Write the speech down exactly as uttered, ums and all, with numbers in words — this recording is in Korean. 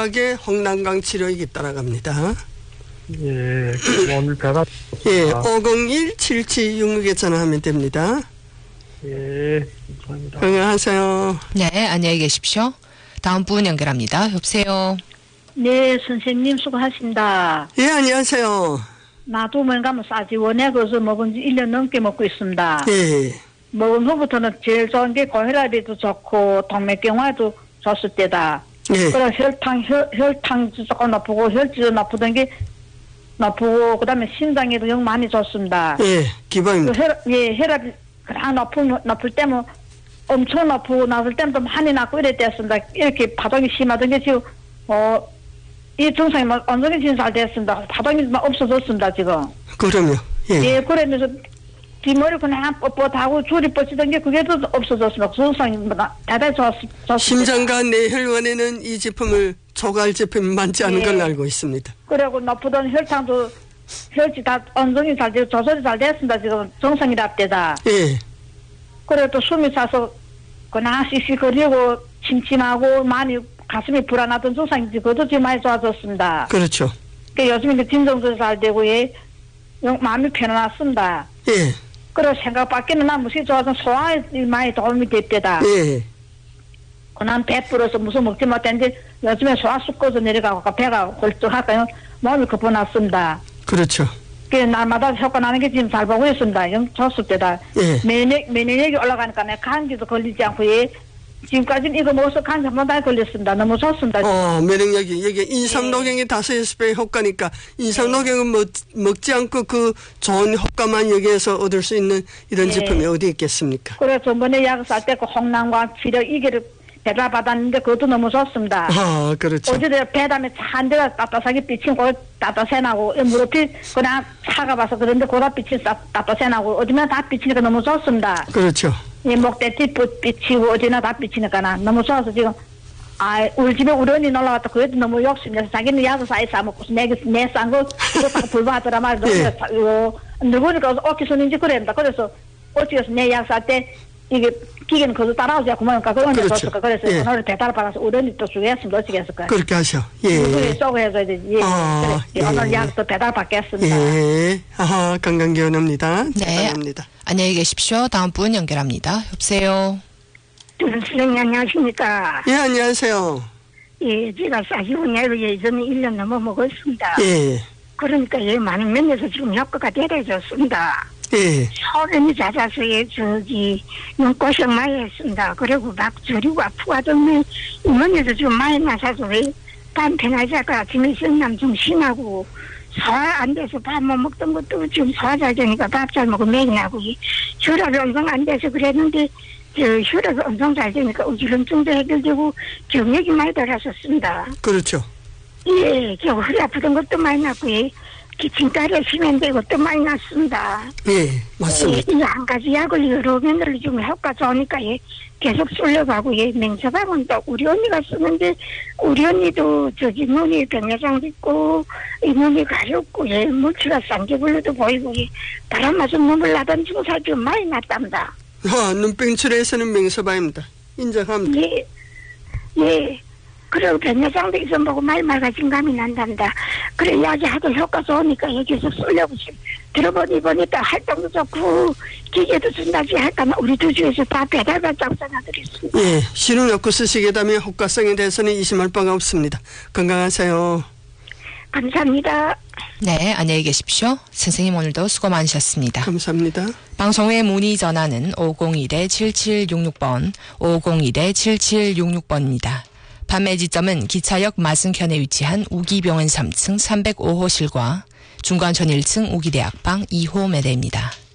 대학의 홍남강 치료액이 따라갑니다. 예, 오늘 배가. 예, 오공일 칠칠육육에 전화하면 됩니다. 예, 감사합니다. 건강하세요. 네, 안녕히 계십시오. 다음 분 연결합니다. 여보세요. 네, 선생님 수고하십니다. 예, 안녕하세요. 나도 뭔가 뭐 싸지 원해 그래서 먹은 지 일 년 넘게 먹고 있습니다. 예. 먹은 후부터는 제일 좋은 게 고혈압에도 좋고 동맥경화도 좋을 때다. 예. 그리고 혈당, 혈, 혈당도 조금 나쁘고 혈질도 나쁘던 게 나쁘고 그다음에 심장에도 영 많이 좋습니다. 예, 기방입니다. 그 혈, 예, 혈압이 그냥 나쁘, 나쁠 때면 엄청 나쁘고 나쁠 때면 또 많이 나고 이랬댔습니다. 이렇게 파동이 심하던 게 지금 어, 이 증상이 막 완전히 진살됐습니다. 파동이 막 없어졌습니다, 지금. 그럼요. 예. 예, 그러면서 뒷머리 그냥 뻣뻣하고 줄이 뻗치던 게 그게 또 없어졌습니다. 증상이 대단히 좋았습니다. 심장과 뇌혈관에는 이 제품을 초과할 제품이 많지 않은 예. 걸 알고 있습니다. 그리고 나쁘던 혈당도 혈질 다 완전히 잘 되고 조절이 잘 됐습니다. 지금 정상이랍니다. 예. 그리고 또 숨이 차서 그냥 씩씩거리고 침침하고 많이 가슴이 불안하던 증상이 그것도 지금 많이 좋아졌습니다. 그렇죠. 그 요즘에 진정도 잘 되고 예, 마음이 편안했습니다. 예. 그리고 생각 밖에는 나 무시 좋아서 소화에 많이 도움이 됐대다. 예. 그난 배 불어서 무슨 먹지 못했는데 요즘에 소화 쑥 꺼져 내려가고 배가 홀쭉하고요. 몸이 급어났습니다. 그렇죠. 그 날마다 효과 나는 게 지금 잘 보고 있습니다. 영 좋을 때다. 예. 면역, 면역력이 올라가니까 내 감기도 걸리지 않고 예. 지금까지는 이거 먹어서 감기 한 번도 안 걸렸습니다. 너무 좋습니다. 어, 면역력이, 여기 인삼녹용이 예. 다섯, 여섯 배 효과니까, 인삼녹용은 먹, 먹지 않고 그 좋은 효과만 여기에서 얻을 수 있는 이런 예. 제품이 어디 있겠습니까? 그래서 저번에 약을 살 때 그 홍남과 치료 이게를 배달 받았는데 그것도 너무 좋습니다. 아, 그렇죠. 어제도 배담에 차 한 대가 따뜻하게 비치고 따뜻해 나고 무릎이 그냥 차가 봐서 그런데 고다 빛이 따뜻해 나고 어디면 다 비치니까 너무 좋습니다. 그렇죠. 이 목대티 비치고 어디나 다 비치니까 나 너무 좋아서 지금 아 우리 집에 우리 언니 놀러 왔다 그래도 너무 욕심내서 자기는 약을 사이 싸먹고 내내싼거 그거 딱 불바하더라 말이야. 예. 늙으니까 어깨선인지 그랬다. 그래서 어찌해서 내 약 살 때 이게 기계는 그거 따라오지 않고 뭐니까 그 언니 그렇죠. 줬을까 그래서 예. 오늘 배달 받아서 우리 언니 또 주겠습니다. 어찌 했을까요? 그렇게 하셔. 예. 그래 쏘고 해서 이제 예. 아, 그래. 예. 오늘 약도 배달 받겠습니다. 예. 아하, 건강기원합니다. 네. 대단합니다. 안녕히 계십시오. 다음 분 연결합니다. 여보세요. 선생님 안녕하십니까. 예, 안녕하세요. 예, 제가 사십오 년을 예전에 일 년 넘어 먹었습니다. 예. 그러니까 예, 많은 면에서 지금 효과가 대단해졌습니다. 예. 소변이 잦아서 예, 저기 너무 고생 많이 했습니다. 그리고 막 저리고 아프고 하더니 이번에도 지금 많이 나서서 왜 밤 편하자가 아침에 성남 좀 심하고 소화 안 돼서 밥 못 먹던 것도 지금 소화 잘 되니까 밥 잘 먹고 맥이 나고 혈압이 엄청 안 돼서 그랬는데 저 혈압이 엄청 잘 되니까 어지럼증도 해결되고 경력이 많이 달아졌습니다. 그렇죠. 예, 저 허리 아프던 것도 많이 났고 예, 기침가래 심한데 것도 많이 났습니다. 예, 맞습니다. 예, 이 한 가지 약을 여러 면으로 좀 효과 좋으니까 예, 계속 쓰려고 하고 예, 맹서방은 또 우리 언니가 쓰는데 우리 언니도 저기 눈이 백내장도 있고 이 눈이 가렵고 예, 물치가 쌍꺼풀도 보이고 예, 바람 맞아 눈물 나던 증상이 좀 많이 났답니다. 아, 눈병출에서는 맹서바입니다. 인정합니다. 예, 예. 그리고 백내장도 있어 보고 많이 맑아진 감이 난답니다. 그래 이야기하고 효과 좋으니까 여기서 쓰려고 지금 들어보니 보니까 활동도 좋고 기계도 준다지 할까 우리 두 주에서 다 배달받자고 전화드렸습니다. 예, 실용욕구 쓰시게 되면 효과성에 대해서는 의심할 바가 없습니다. 건강하세요. 감사합니다. 네, 안녕히 계십시오. 선생님 오늘도 수고 많으셨습니다. 감사합니다. 방송 후에 문의 전화는 오공일 칠칠육육 번, 오공일 칠칠육육 번입니다. 판매 지점은 기차역 마승편에 위치한 우기병원 삼 층 삼백오 호실과 중관천 일 층 우기대학방 이 호 매대입니다.